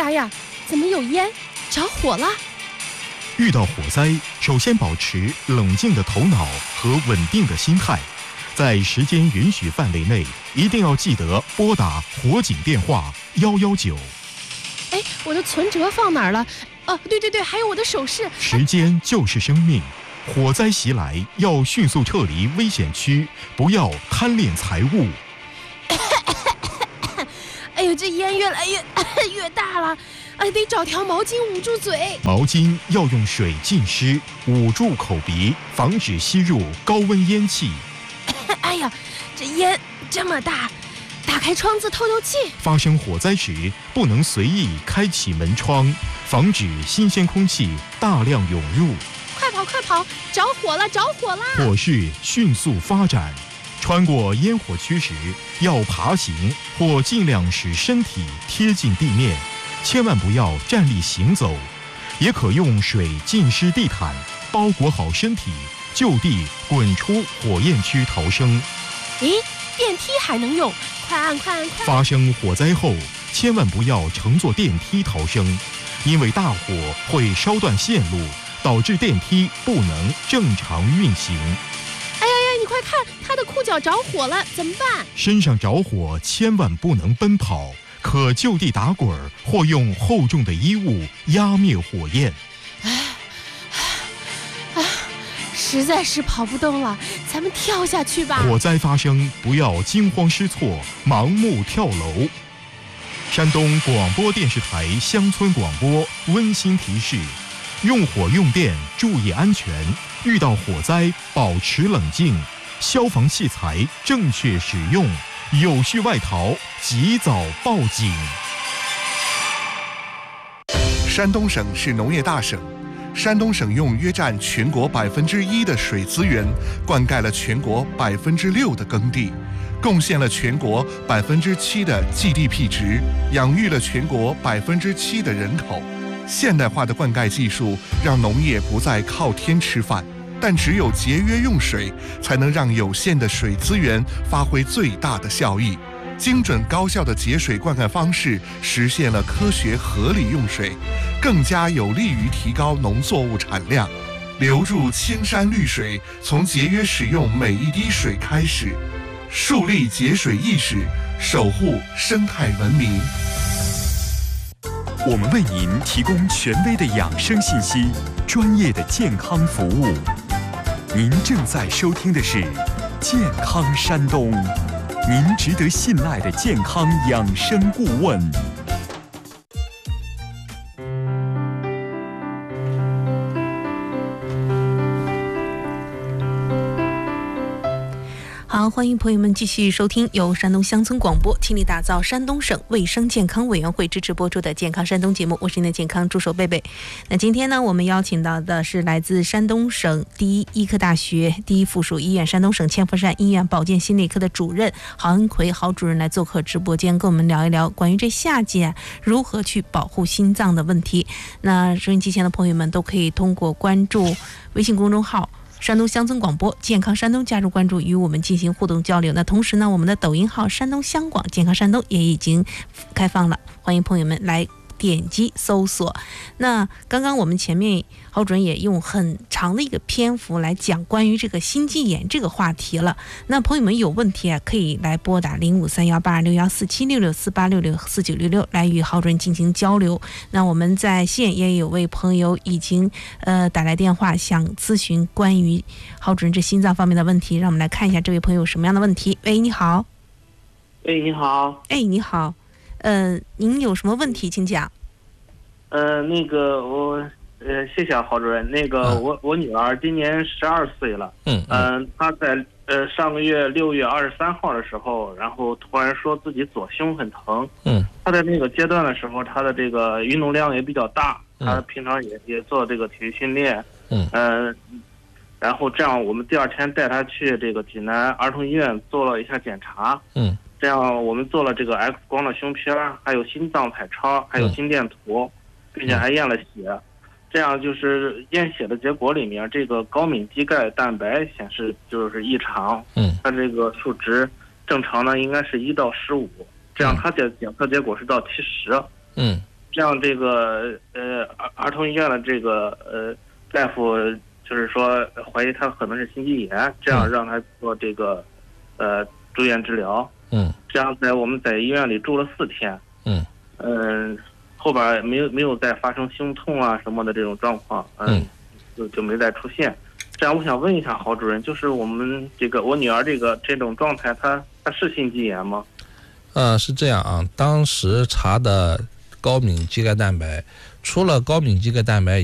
呀，怎么有烟？着火了！ 遇到火灾，首先保持冷静的头脑和稳定的心态，在时间允许范围内，一定要记得拨打火警电话119。 哎，我的存折放哪儿了？对，还有我的首饰。 时间就是生命，火灾袭来要迅速撤离危险区，不要贪恋财物。 哎呦，这烟越来越大了，得找条毛巾捂住嘴。 毛巾要用水浸湿，捂住口鼻，防止吸入高温烟气。 哎呀，这烟这么大，打开窗子透透气。 发生火灾时，不能随意开启门窗，防止新鲜空气大量涌入。 快跑！着火了！ 火势迅速发展，穿过烟火区时，要爬行或尽量使身体贴近地面，千万不要站立行走。也可用水浸湿地毯，包裹好身体，就地滚出火焰区逃生。 咦，电梯还能用？快按！ 发生火灾后，千万不要乘坐电梯逃生，因为大火会烧断线路，导致电梯不能正常运行。 哎呀，你快看，他的裤脚着火了，怎么办？ 身上着火千万不能奔跑，可就地打滚或用厚重的衣物压灭火焰。 实在是跑不动了，咱们跳下去吧。 火灾发生，不要惊慌失措，盲目跳楼。山东广播电视台乡村广播温馨提示：用火用电注意安全，遇到火灾保持冷静，消防器材正确使用，有序外逃及早报警。 山东省是农业大省，山东省用约占全国1%的水资源，灌溉了全国6%的耕地，贡献了全国7%的 GDP 值，养育了全国7%的人口。现代化的灌溉技术让农业不再靠天吃饭，但只有节约用水，才能让有限的水资源发挥最大的效益。精准高效的节水灌溉方式实现了科学合理用水，更加有利于提高农作物产量。留住青山绿水，从节约使用每一滴水开始，树立节水意识，守护生态文明。 我们为您提供权威的养生信息，专业的健康服务。您正在收听的是健康山东，您值得信赖的健康养生顾问。 好，欢迎朋友们继续收听由山东乡村广播倾力打造山东省卫生健康委员会支持播出的健康山东节目，我是您的健康助手贝贝。那今天呢，我们邀请到的是来自山东省第一医科大学第一附属医院山东省千佛山医院保健心内科的主任郝恩奎郝主任来做客直播间，跟我们聊一聊关于这夏季如何去保护心脏的问题。那收音机前的朋友们都可以通过关注微信公众号山东乡村广播健康山东加入关注，与我们进行互动交流。那同时呢，我们的抖音号山东乡广健康山东也已经开放了，欢迎朋友们来点击搜索。那刚刚我们前面郝主任也用很长的一个篇幅来讲关于这个心肌炎这个话题了。那朋友们有问题可以来拨打05318261476648664966来与郝主任进行交流。那我们在线也有位朋友已经打来电话想咨询关于郝主任这心脏方面的问题，让我们来看一下这位朋友有什么样的问题。喂，你好。 喂，你好。 你好。您有什么问题请讲。 那个谢谢郝主任。那个我女儿今年12岁了。她在上个月6月23号的时候，然后突然说自己左胸很疼。她在那个阶段的时候，她的这个运动量也比较大，她平常也做这个体育训练。然后这样我们第二天带她去这个济南儿童医院做了一下检查。这样我们做了这个 X 光的胸片，还有心脏彩超，还有心电图，并且还验了血。这样就是验血的结果里面，这个高敏低钙蛋白显示就是异常。它这个数值正常呢应该是1到15，这样它的检测结果是到70。 这样这个儿童医院的这个大夫就是说怀疑他可能是心肌炎，这样让他做这个住院治疗。这样我们在医院里住了4天。后边没有再发生胸痛啊什么的这种状况。就没再出现。这样我想问一下郝主任，就是我们我女儿这种状态，她是心肌炎吗？ 是这样啊，当时查的高敏肌钙蛋白，除了高敏肌钙蛋白